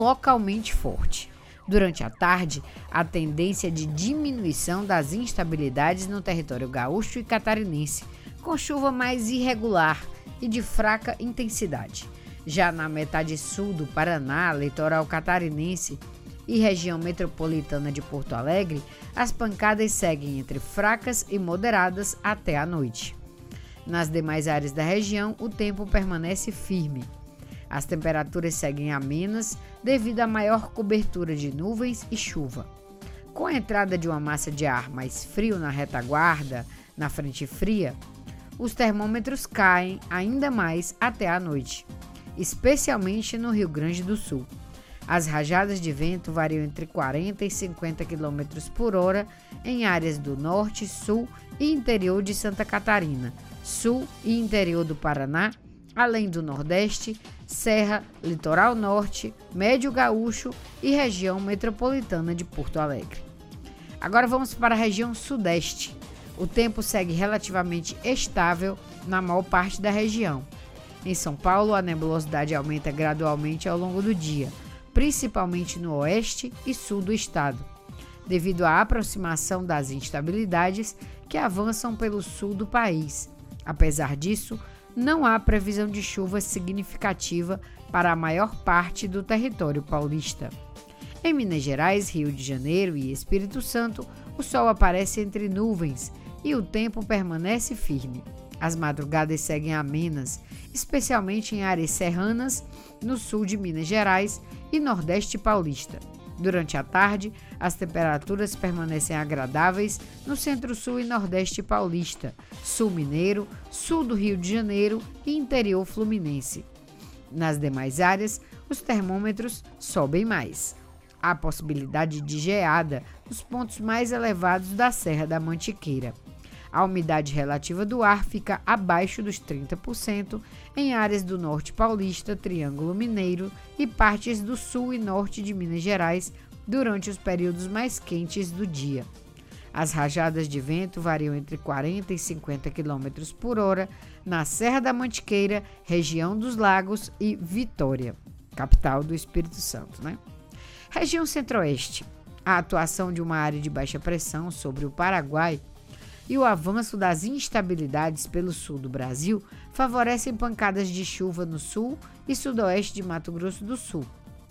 localmente forte. Durante a tarde, a tendência de diminuição das instabilidades no território gaúcho e catarinense, com chuva mais irregular e de fraca intensidade. Já na metade sul do Paraná, litoral catarinense e região metropolitana de Porto Alegre, as pancadas seguem entre fracas e moderadas até a noite. Nas demais áreas da região, o tempo permanece firme. As temperaturas seguem amenas devido à maior cobertura de nuvens e chuva. Com a entrada de uma massa de ar mais frio na retaguarda, na frente fria, os termômetros caem ainda mais até a noite, especialmente no Rio Grande do Sul. As rajadas de vento variam entre 40 e 50 km por hora em áreas do norte, sul e interior de Santa Catarina, sul e interior do Paraná, além do Nordeste, Serra, Litoral Norte, Médio Gaúcho e região metropolitana de Porto Alegre. Agora vamos para a região Sudeste. O tempo segue relativamente estável na maior parte da região. Em São Paulo, a nebulosidade aumenta gradualmente ao longo do dia, principalmente no oeste e sul do estado, devido à aproximação das instabilidades que avançam pelo sul do país. Apesar disso, não há previsão de chuva significativa para a maior parte do território paulista. Em Minas Gerais, Rio de Janeiro e Espírito Santo, o sol aparece entre nuvens e o tempo permanece firme. As madrugadas seguem amenas, especialmente em áreas serranas no sul de Minas Gerais e Nordeste paulista. Durante a tarde, as temperaturas permanecem agradáveis no centro-sul e nordeste paulista, sul mineiro, sul do Rio de Janeiro e interior fluminense. Nas demais áreas, os termômetros sobem mais. Há possibilidade de geada nos pontos mais elevados da Serra da Mantiqueira. A umidade relativa do ar fica abaixo dos 30% em áreas do norte paulista, Triângulo Mineiro e partes do sul e norte de Minas Gerais durante os períodos mais quentes do dia. As rajadas de vento variam entre 40 e 50 km por hora na Serra da Mantiqueira, região dos Lagos e Vitória, capital do Espírito Santo, Região Centro-Oeste. A atuação de uma área de baixa pressão sobre o Paraguai e o avanço das instabilidades pelo sul do Brasil favorecem pancadas de chuva no sul e sudoeste de Mato Grosso do Sul.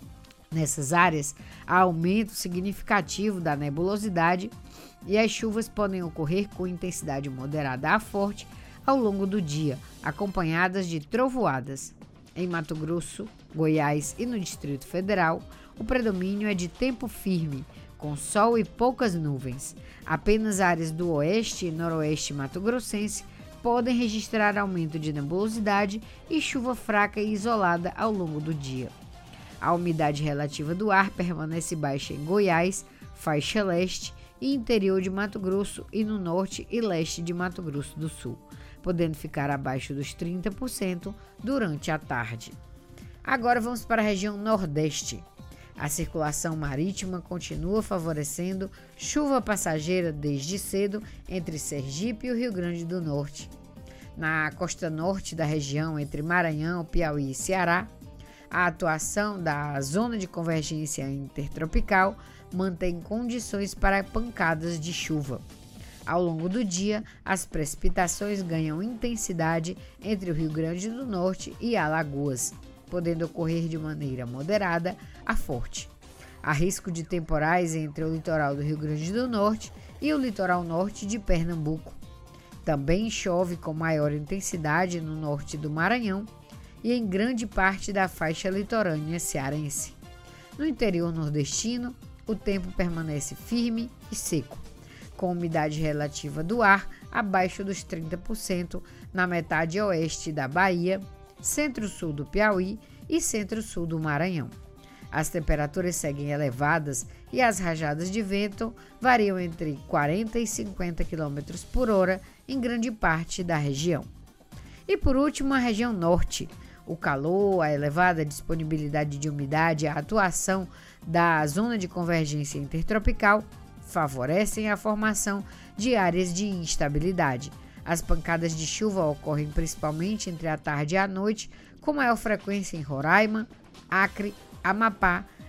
Nessas áreas, há aumento significativo da nebulosidade e as chuvas podem ocorrer com intensidade moderada a forte ao longo do dia, acompanhadas de trovoadas. Em Mato Grosso, Goiás e no Distrito Federal, o predomínio é de tempo firme, com sol e poucas nuvens. Apenas áreas do oeste e noroeste mato-grossense podem registrar aumento de nebulosidade e chuva fraca e isolada ao longo do dia. A umidade relativa do ar permanece baixa em Goiás, faixa leste e interior de Mato Grosso e no norte e leste de Mato Grosso do Sul, podendo ficar abaixo dos 30% durante a tarde. Agora vamos para a região Nordeste. A circulação marítima continua favorecendo chuva passageira desde cedo entre Sergipe e o Rio Grande do Norte. Na costa norte da região, entre Maranhão, Piauí e Ceará, a atuação da zona de convergência intertropical mantém condições para pancadas de chuva. Ao longo do dia, as precipitações ganham intensidade entre o Rio Grande do Norte e Alagoas, podendo ocorrer de maneira moderada a forte. Há risco de temporais entre o litoral do Rio Grande do Norte e o litoral norte de Pernambuco. Também chove com maior intensidade no norte do Maranhão e em grande parte da faixa litorânea cearense. No interior nordestino, o tempo permanece firme e seco, com umidade relativa do ar abaixo dos 30% na metade oeste da Bahia, centro-sul do Piauí e centro-sul do Maranhão. As temperaturas seguem elevadas e as rajadas de vento variam entre 40 e 50 km por hora em grande parte da região. E por último, a região norte. O calor, a elevada disponibilidade de umidade e a atuação da zona de convergência intertropical favorecem a formação de áreas de instabilidade. As pancadas de chuva ocorrem principalmente entre a tarde e a noite, com maior frequência em Roraima, Acre, Amapá,